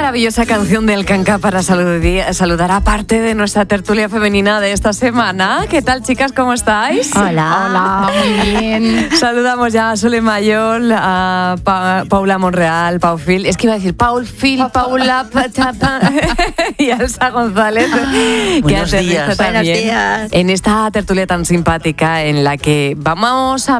maravillosa canción del Canca para saludar a parte de nuestra tertulia femenina de esta semana. ¿Qué tal, chicas? ¿Cómo estáis? Hola, muy bien. Saludamos ya a Sole Mayol, a Paula Monreal, Pau Phil. Es que iba a decir Paul Phil, Paula y a Elsa González. Buenos días. También Buenos días. en esta tertulia tan simpática en la que vamos a